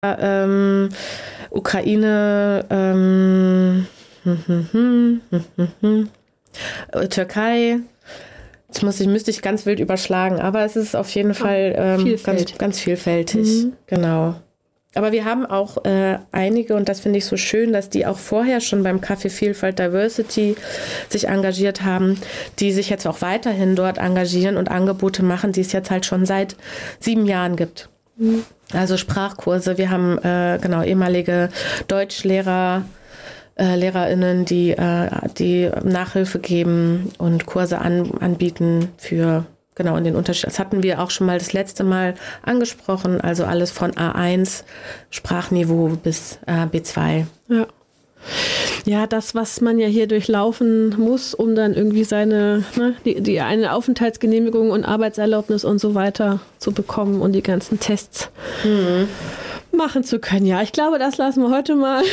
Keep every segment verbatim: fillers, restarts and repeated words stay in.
ähm, Ukraine, ähm, hm, hm, hm, hm, hm, hm. Türkei. Jetzt muss ich, müsste ich ganz wild überschlagen, aber es ist auf jeden Fall ähm, ganz, ganz vielfältig. Mhm. Genau. Aber wir haben auch äh, einige, und das finde ich so schön, dass die auch vorher schon beim Café Vielfalt Diversity sich engagiert haben, die sich jetzt auch weiterhin dort engagieren und Angebote machen, die es jetzt halt schon seit sieben Jahren gibt. Mhm. Also Sprachkurse, wir haben äh, genau ehemalige Deutschlehrer, äh, LehrerInnen, die, äh, die Nachhilfe geben und Kurse an, anbieten für genau in den Unterschied. Das hatten wir auch schon mal das letzte Mal angesprochen, also alles von A eins Sprachniveau bis äh, B zwei. Ja. Ja, das, was man ja hier durchlaufen muss, um dann irgendwie seine, ne, die, die eine Aufenthaltsgenehmigung und Arbeitserlaubnis und so weiter zu bekommen und die ganzen Tests mhm. machen zu können. Ja, ich glaube, das lassen wir heute mal.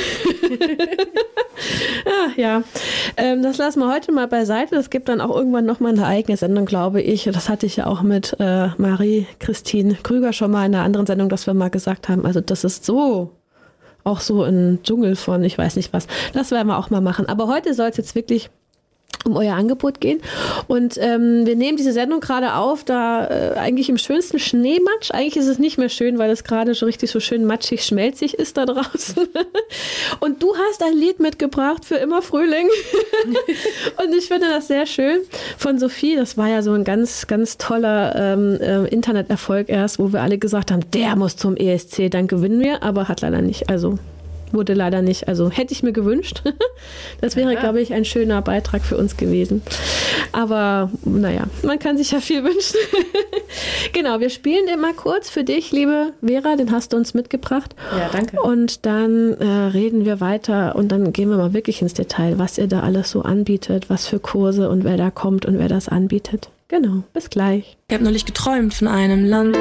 ja, ja. Ähm, das lassen wir heute mal beiseite. Es gibt dann auch irgendwann nochmal eine eigene Sendung, glaube ich. Das hatte ich ja auch mit äh, Marie-Christine Krüger schon mal in einer anderen Sendung, dass wir mal gesagt haben, also das ist so auch so ein Dschungel von, ich weiß nicht was. Das werden wir auch mal machen. Aber heute soll es jetzt wirklich um euer Angebot gehen. Und ähm, wir nehmen diese Sendung gerade auf, da äh, eigentlich im schönsten Schneematsch. Eigentlich ist es nicht mehr schön, weil es gerade schon richtig so schön matschig, schmelzig ist da draußen. Und du hast ein Lied mitgebracht für Immer Frühling. Und ich finde das sehr schön. Von Sophie, das war ja so ein ganz, ganz toller ähm, äh, Interneterfolg erst, wo wir alle gesagt haben, der muss zum E S C, dann gewinnen wir, aber hat leider nicht. Also wurde leider nicht. Also hätte ich mir gewünscht. Das wäre, ja. glaube ich, ein schöner Beitrag für uns gewesen. Aber naja, man kann sich ja viel wünschen. Genau, wir spielen den mal kurz für dich, liebe Vera, den hast du uns mitgebracht. Ja, danke. Und dann äh, reden wir weiter und dann gehen wir mal wirklich ins Detail, was ihr da alles so anbietet, was für Kurse und wer da kommt und wer das anbietet. Genau, bis gleich. Ich habe neulich geträumt von einem Land,